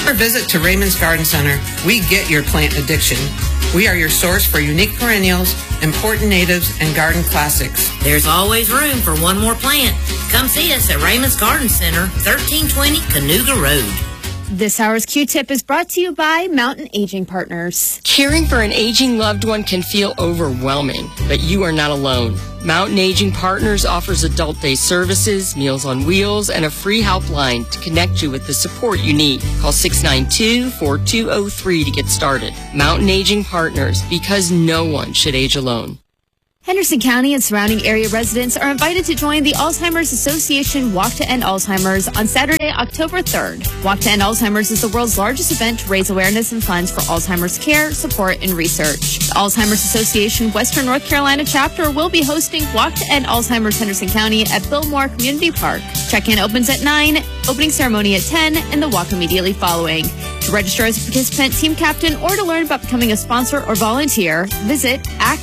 Or visit to Raymond's Garden Center. We get your plant addiction. We are your source for unique perennials, important natives, and garden classics. There's always room for one more plant. Come see us at Raymond's Garden Center, 1320 Canoga Road. This hour's Q-Tip is brought to you by Mountain Aging Partners. Caring for an aging loved one can feel overwhelming, but you are not alone. Mountain Aging Partners offers adult day services, Meals on Wheels, and a free helpline to connect you with the support you need. Call 692-4203 to get started. Mountain Aging Partners, because no one should age alone. Henderson County and surrounding area residents are invited to join the Alzheimer's Association Walk to End Alzheimer's on Saturday, October 3rd. Walk to End Alzheimer's is the world's largest event to raise awareness and funds for Alzheimer's care, support, and research. The Alzheimer's Association Western North Carolina chapter will be hosting Walk to End Alzheimer's Henderson County at Billmore Community Park. Check-in opens at 9, opening ceremony at 10, and the walk immediately following. To register as a participant, team captain, or to learn about becoming a sponsor or volunteer, visit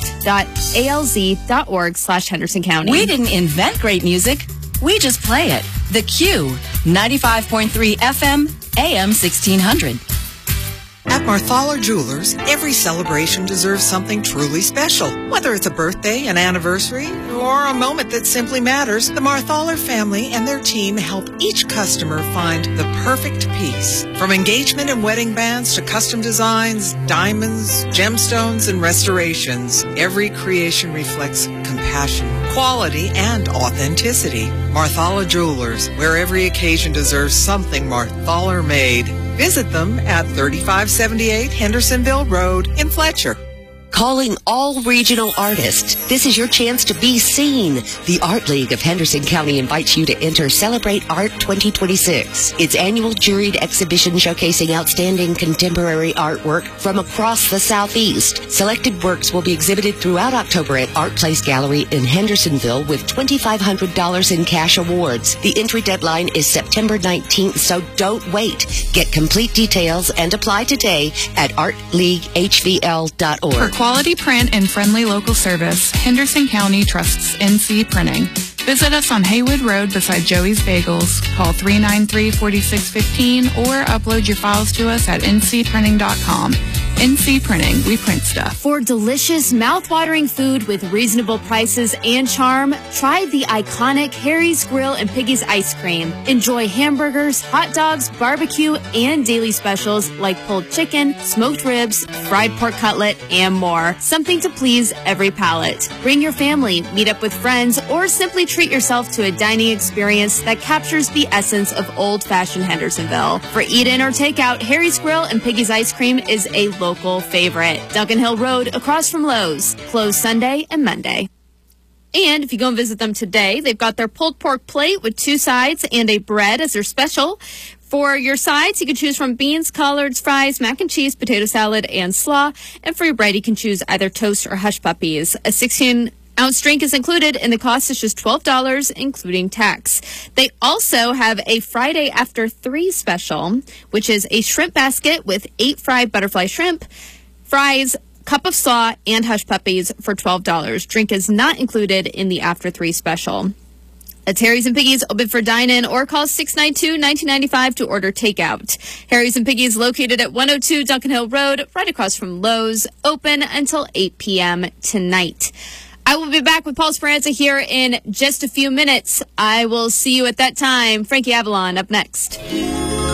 act.alz.org/Henderson County. We didn't invent great music. We just play it. The Q, 95.3 FM, AM 1600. At Marthaler Jewelers, every celebration deserves something truly special. Whether it's a birthday, an anniversary, or a moment that simply matters, the Marthaler family and their team help each customer find the perfect piece. From engagement and wedding bands to custom designs, diamonds, gemstones, and restorations, every creation reflects compassion, quality, and authenticity. Marthaler Jewelers, where every occasion deserves something Marthaler made. Visit them at 3578 Hendersonville Road in Fletcher. Calling all regional artists. This is your chance to be seen. The Art League of Henderson County invites you to enter Celebrate Art 2026. Its annual juried exhibition showcasing outstanding contemporary artwork from across the Southeast. Selected works will be exhibited throughout October at Art Place Gallery in Hendersonville with $2,500 in cash awards. The entry deadline is September 19th, so don't wait. Get complete details and apply today at artleaguehvl.org. Quality print and friendly local service, Henderson County trusts NC Printing. Visit us on Haywood Road beside Joey's Bagels. Call 393-4615 or upload your files to us at ncprinting.com. NC Printing, we print stuff. For delicious, mouth-watering food with reasonable prices and charm, try the iconic Harry's Grill and Piggy's Ice Cream. Enjoy hamburgers, hot dogs, barbecue, and daily specials like pulled chicken, smoked ribs, fried pork cutlet, and more. Something to please every palate. Bring your family, meet up with friends, or simply treat yourself to a dining experience that captures the essence of old-fashioned Hendersonville. For eat-in or takeout, Harry's Grill and Piggy's Ice Cream is a local favorite. Duncan Hill Road, across from Lowe's. Closed Sunday and Monday. And if you go and visit them today, they've got their pulled pork plate with 2 sides and a bread as their special. For your sides, you can choose from beans, collards, fries, mac and cheese, potato salad, and slaw. And for your bread, you can choose either toast or hush puppies. A 16-ounce drink is included, and the cost is just $12, including tax. They also have a Friday after 3 special, which is a shrimp basket with 8 fried butterfly shrimp, fries, cup of slaw, and hush puppies for $12. Drink is not included in the after 3 special. It's Harry's and Piggy's, open for dine-in, or call 692-1995 to order takeout. Harry's and Piggy's located at 102 Duncan Hill Road, right across from Lowe's, open until 8 p.m. tonight. I will be back with Paul Speranza here in just a few minutes. I will see you at that time. Frankie Avalon up next.